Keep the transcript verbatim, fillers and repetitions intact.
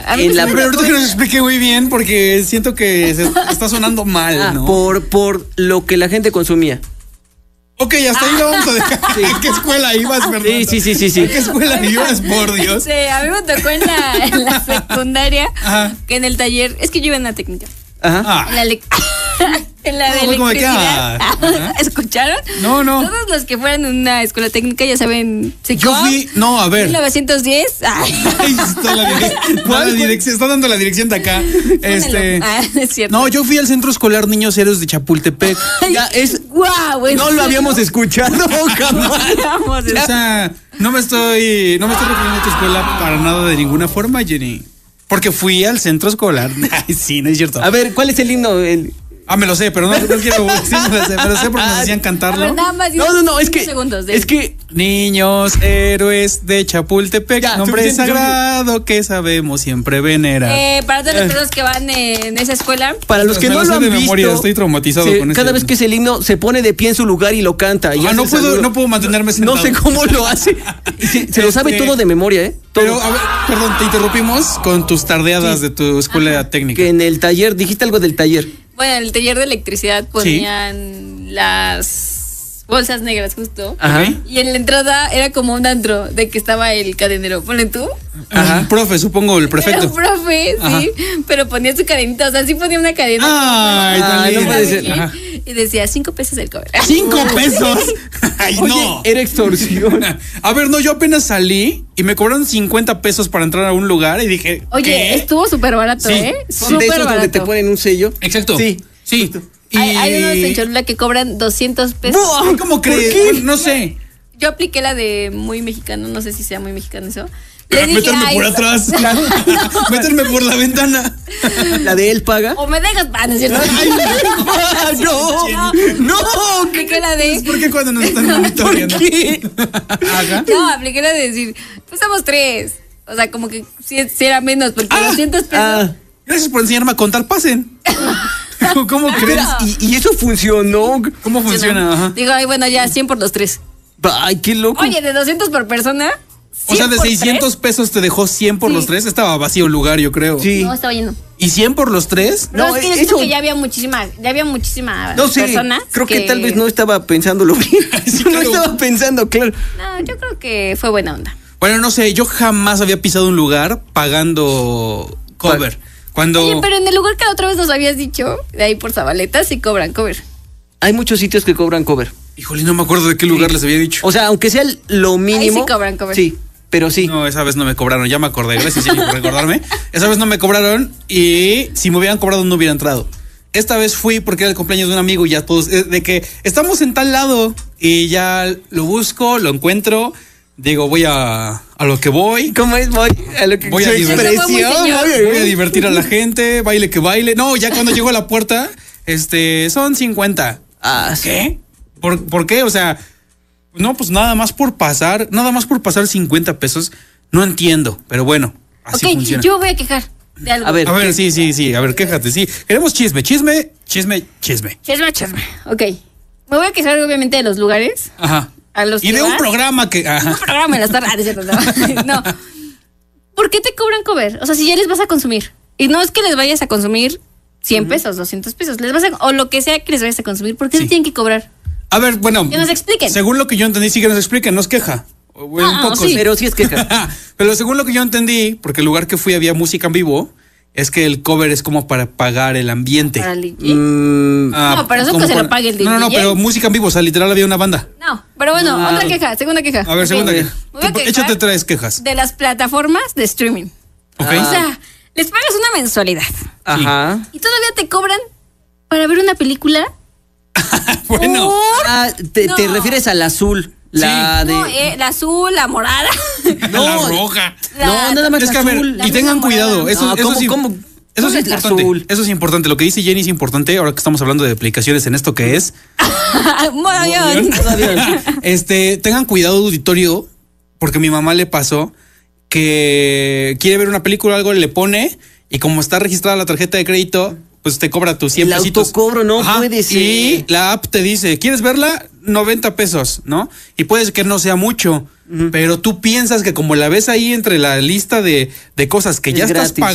A mí En la- me Pero ahorita tocó que nos en- explique muy bien porque siento que se está sonando mal, Ah, ¿no? por, por lo que la gente consumía. Ok, hasta ahí lo vamos a dejar. ¿A qué escuela ibas, Fernando? Sí, sí, sí, sí, sí. ¿A qué escuela ibas, por Dios? Sí, a mí me tocó en la, en la secundaria, Ajá. que en el taller, es que yo iba en la técnica. Ajá. Ah, En la, lec- en la de No, como de que, electricidad. ah, ajá. ¿Escucharon? No, no. Todos los que fueran en una escuela técnica ya saben. yo fui, no, a ver. mil novecientos diez. Ay, Ahí está la, direc- la dirección, está dando la dirección de acá. Este, Ah, es cierto. no, yo fui al Centro Escolar Niños Héroes de Chapultepec. Ya es. Guau, No lo habíamos escuchado jamás. Vamos, O sea, no me estoy, no me estoy refiriendo a tu escuela para nada de ninguna forma, Jenny. Porque fui al centro escolar. Ay, sí, no es cierto. A ver, ¿cuál es el himno? El- Ah, me lo sé, pero no, no quiero. Sí, me lo sé, me lo sé porque nos hacían a ver, cantarlo. nada más No, no, no, es cinco que. segundos de- Es que. Niños héroes de Chapultepec, Ya, nombre suficiente, sagrado que sabemos siempre venerar. Eh, para todos los perros que van en esa escuela, Para los que Me no lo lo sé han de visto, memoria, estoy traumatizado se- con cada este- vez que es el himno se pone de pie en su lugar y lo canta. Y Ah, hace no el puedo, saludo. no puedo mantenerme sentado. No sé cómo lo hace. Y se, se lo sabe Este, todo de memoria, ¿eh? Todo. Pero, a ver, perdón, te interrumpimos con tus tardeadas de tu escuela técnica. Que en el taller, dijiste algo del taller. bueno, en el taller de electricidad ponían las bolsas negras justo. Ajá. Ok. Y en la entrada era como un antro de que estaba el cadenero. Ponle tú. Ajá. Un profe, supongo, el Era prefecto. un profe, Ajá. sí. Pero ponía su cadenita. O sea, sí ponía una cadena. Ay, tan Ay, no lindo. puede ser. Ajá. Y decía cinco pesos el cover. ¿Cinco pesos? Ay, Oye, no. era extorsión. A ver, no, yo apenas salí y me cobraron cincuenta pesos para entrar a un lugar y dije. Oye, ¿qué? estuvo súper barato, Sí. ¿eh? Son de Súper esos donde te barato. ponen un sello. Exacto. Sí. Sí. Y... Hay, hay unos en Cholula que cobran doscientos pesos. Ay, ¿cómo crees? qué? Bueno, no sé. Yo apliqué la de muy mexicano, no sé si sea muy mexicano eso. Le dije, Meterme "Ay, por so- atrás. No. Meterme por la ventana. La de él paga. O me dejas pan, ¿es cierto? Ay, Ah, no, no, Apliqué la de. ¿Por qué cuando nos están ¿por monitoreando? qué? Ajá. No, apliqué la de decir, pues somos tres. O sea, como que si, si era menos, porque Ah, doscientos pesos. Ah, Gracias por enseñarme a contar. Pasen. ¿Cómo crees? y, y eso funcionó. ¿Cómo funciona? Ajá. Digo, ay, bueno, ya, cien por los tres. Ay, qué loco. Oye, de doscientos por persona. O sea, cien de por seiscientos pesos te dejó cien por Sí. los tres. Estaba vacío el lugar, yo creo. Sí. tres. No, estaba lleno. ¿Y cien por los tres? No, No, es que yo eso- siento que ya había muchísima, ya había muchísimas No sé, personas. creo que... tal vez no estaba pensándolo bien. Sí, No claro. estaba pensando, claro. No, yo creo que fue buena onda. Bueno, no sé, yo jamás había pisado un lugar pagando cover. Cuando... Oye, pero en el lugar que la otra vez nos habías dicho, de ahí por Zabaleta, sí cobran cover. Hay muchos sitios que cobran cover. Híjole, no me acuerdo de qué lugar les había dicho. O sea, aunque sea lo mínimo. sí cobran cover. Sí, pero sí. No, esa vez no me cobraron, ya me acordé. Gracias, Jenny, por recordarme. Esa vez no me cobraron y si me hubieran cobrado no hubiera entrado. Esta vez fui porque era el cumpleaños de un amigo y ya todos, eh, de que estamos en tal lado y ya lo busco, lo encuentro, digo, voy a, a lo que voy. ¿Cómo es? Voy a lo que Voy a su divertir. expresión. Eso fue muy señor. Ay, ay, Voy a ay. divertir a la gente, baile que baile. No, ya cuando llego a la puerta, este, son cincuenta. Ah, sí. ¿Qué? ¿Por, ¿Por qué? O sea, no, pues nada más por pasar, nada más por pasar cincuenta pesos. No entiendo, pero bueno, así Ok, funciona. yo me voy a quejar de algo. A ver. A ver, sí, sí, sí. A ver, quéjate, sí. Queremos chisme, chisme, chisme, chisme. Chisme, chisme. Ok. Me voy a quejar obviamente de los lugares. Ajá. A los Y que de un vas. programa que. Un Ajá. programa en las tardes. Ah, es cierto, no. No. ¿Por qué te cobran cover? O sea, si ya les vas a consumir. Y no es que les vayas a consumir cien pesos, doscientos pesos. Les vas a, o lo que sea que les vayas a consumir. ¿Por qué Sí. te tienen que cobrar? A ver, bueno. Que nos expliquen. Según lo que yo entendí, sí que nos expliquen, nos queja. Bueno, Ah, un poco. sí. Pero sí es queja. Pero según lo que yo entendí, porque el lugar que fui había música en vivo, es que el cover es como para pagar el ambiente. Para el D J. Mm, Ah, No, pero eso como que se lo para- pague el No, no, no, D J. pero música en vivo, o sea, literal había una banda. No, pero bueno, No. otra queja, segunda queja. A ver, segunda Ok. queja. Me voy a Tú, quejar échate tres quejas. de las plataformas de streaming. ¿Ok? O sea, les pagas una mensualidad ajá. y todavía te cobran para ver una película. Bueno. ¿Por? Ah, te, te No. refieres al azul. La de. No, eh, la azul, la morada. No. La roja. La- No, nada más Es que a ver, azul. La y tengan misma cuidado. morada. Eso, No, eso ¿cómo- sí- cómo? Eso es ¿Cuál es la importante. azul? Eso es importante. Lo que dice Jenny es importante. Ahora que estamos hablando de aplicaciones en esto que es. Modo avión. Este, tengan cuidado, auditorio, porque a mi mamá le pasó que quiere ver una película o algo, le pone y como está registrada la tarjeta de crédito, pues te cobra tus cien El pesitos. autocobro no puede ser. Y la app te dice, ¿quieres verla? noventa pesos, ¿no? Y puede que no sea mucho, pero tú piensas que como la ves ahí entre la lista de, de cosas que Es ya estás gratis. pagando,